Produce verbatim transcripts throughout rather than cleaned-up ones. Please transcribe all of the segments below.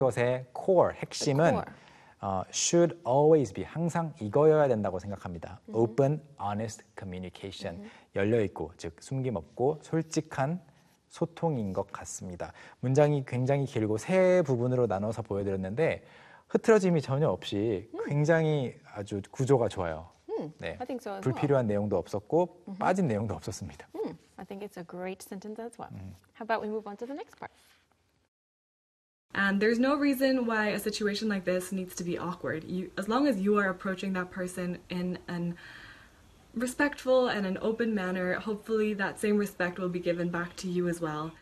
것의 core, 핵심은 core. 어, should always be, 항상 이거여야 된다고 생각합니다. Mm-hmm. Open, honest communication. Mm-hmm. 열려있고, 즉 숨김없고 솔직한 소통인 것 같습니다. 문장이 굉장히 길고 세 부분으로 나눠서 보여드렸는데 흐트러짐이 전혀 없이 굉장히 아주 구조가 좋아요. Mm, 네, I think so as 불필요한 well. 내용도 없었고 Mm-hmm. 빠진 내용도 없었습니다. Mm, I think it's a great sentence as well. Mm. How about we move on to the next part? And there's no reason why a situation like this needs to be awkward. You, as long as you are approaching that person in an respectful and an open manner, hopefully that same respect will be given back to you as well.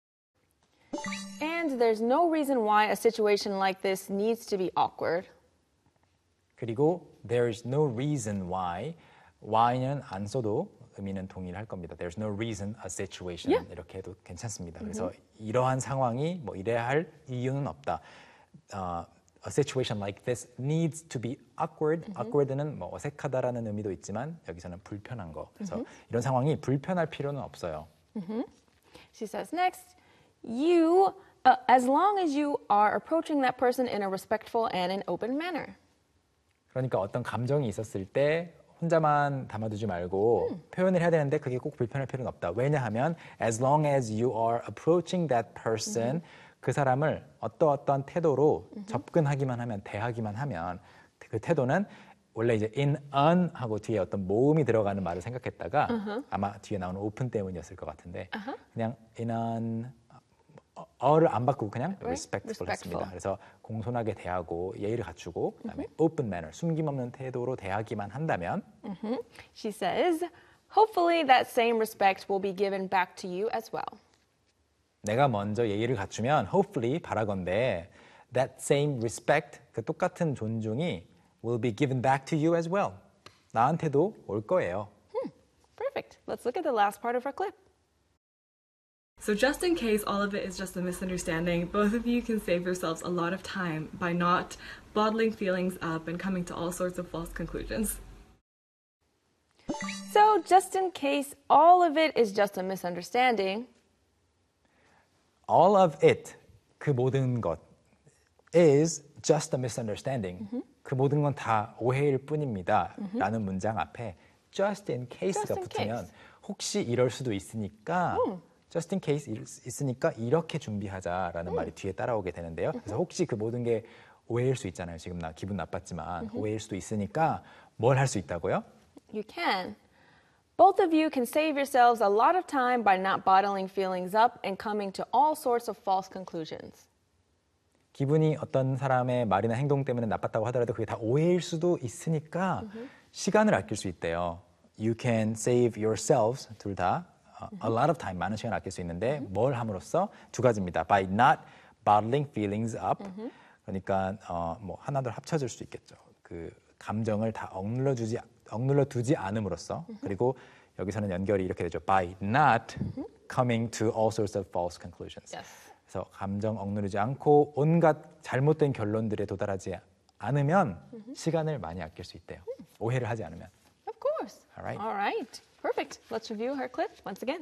And there's no reason why a situation like this needs to be awkward. 그리고 there's no reason why, why는 안 써도 의미는 동일할 겁니다. There's no reason a situation Yeah. 이렇게 해도 괜찮습니다. 그래서 이러한 상황이 뭐 이래야 할 이유는 없다. 어, a situation like this needs to be awkward. awkward는 뭐 어색하다라는 의미도 있지만 여기서는 불편한 거. 그래서 이런 상황이 불편할 필요는 없어요. She says next, you, uh, as long as you are approaching that person in a respectful and an open manner. 그러니까 어떤 감정이 있었을 때 혼자만 담아두지 말고 음. 표현을 해야 되는데 그게 꼭 불편할 필요는 없다. 왜냐하면 as long as you are approaching that person, 음. 그 사람을 어떠어떠한 태도로 음. 접근하기만 하면, 대하기만 하면 그 태도는 원래 이제 in an 하고 뒤에 어떤 모음이 들어가는 말을 생각했다가 uh-huh. 아마 뒤에 나오는 open 때문이었을 것 같은데 uh-huh. 그냥 in an 어를 안 바꾸고 그냥 respectful, respectful 했습니다. 그래서 공손하게 대하고 예의를 갖추고 그다음에 mm-hmm. open manner, 숨김없는 태도로 대하기만 한다면 mm-hmm. She says, hopefully that same respect will be given back to you as well. 내가 먼저 예의를 갖추면 hopefully 바라건대 that same respect, 그 똑같은 존중이 will be given back to you as well. 나한테도 올 거예요. Hmm. Perfect. Let's look at the last part of our clip. So just in case all of it is just a misunderstanding, both of you can save yourselves a lot of time by not bottling feelings up and coming to all sorts of false conclusions. So just in case all of it is just a misunderstanding, all of it, 그 모든 것 is just a misunderstanding. Mm-hmm. 그 모든 건 다 오해일 뿐입니다. Mm-hmm. 라는 문장 앞에 just in case가 just in 붙으면 case. 혹시 이럴 수도 있으니까 mm. just in case 있으니까 이렇게 준비하자라는 음. 말이 뒤에 따라오게 되는데요. 그래서 혹시 그 모든 게 오해일 수 있잖아요. 지금 나 기분 나빴지만 mm-hmm. 오해일 수도 있으니까 뭘 할 수 있다고요? You can. Both of you can save yourselves a lot of time by not bottling feelings up and coming to all sorts of false conclusions. 기분이 어떤 사람의 말이나 행동 때문에 나빴다고 하더라도 그게 다 오해일 수도 있으니까 mm-hmm. 시간을 아낄 수 있대요. You can save yourselves, 둘 다. A lot of time, 많은 시간 아낄 수 있는데 mm-hmm. 뭘 함으로써 두 가지입니다. By not bottling feelings up. Mm-hmm. 그러니까 어, 뭐 하나 더 합쳐질 수 있겠죠. 그 감정을 다 억눌러 주지 억눌러 두지 않음으로써 mm-hmm. 그리고 여기서는 연결이 이렇게 되죠. By not mm-hmm. coming to all sorts of false conclusions. Yes. 그래서 감정 억누르지 않고 온갖 잘못된 결론들에 도달하지 않으면 mm-hmm. 시간을 많이 아낄 수 있대요. Mm. 오해를 하지 않으면. Of course. All right. All right. Perfect. Let's review her clip once again.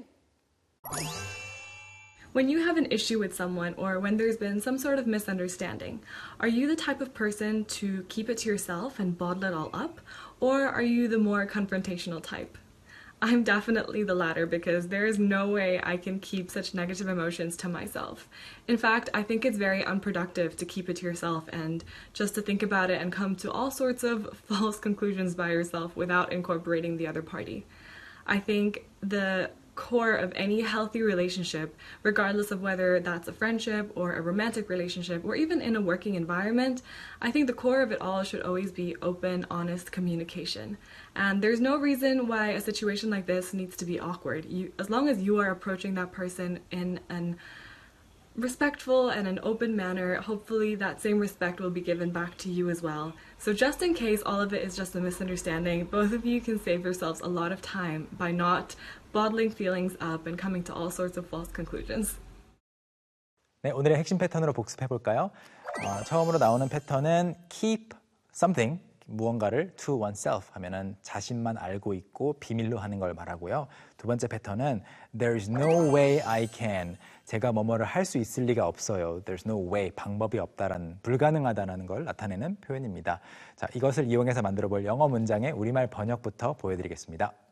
When you have an issue with someone or when there's been some sort of misunderstanding, are you the type of person to keep it to yourself and bottle it all up? Or are you the more confrontational type? I'm definitely the latter because there is no way I can keep such negative emotions to myself. In fact, I think it's very unproductive to keep it to yourself and just to think about it and come to all sorts of false conclusions by yourself without incorporating the other party. I think the core of any healthy relationship, regardless of whether that's a friendship or a romantic relationship or even in a working environment, I think the core of it all should always be open, honest communication. And there's no reason why a situation like this needs to be awkward. You, as long as you are approaching that person in an respectful and an open manner, hopefully that same respect will be given back to you as well. So just in case all of it is just a misunderstanding, both of you can save yourselves a lot of time by not bottling feelings up and coming to all sorts of false conclusions. 네, 오늘의 핵심 패턴으로 복습해 볼까요? 어, 처음으로 나오는 패턴은 keep something, 무언가를 to oneself 하면은 자신만 알고 있고 비밀로 하는 걸 말하고요. 두 번째 패턴은 there's no way I can. 제가 뭐뭐를 할 수 있을 리가 없어요. There's no way. 방법이 없다라는, 불가능하다라는 걸 나타내는 표현입니다. 자, 이것을 이용해서 만들어 볼 영어 문장의 우리말 번역부터 보여드리겠습니다.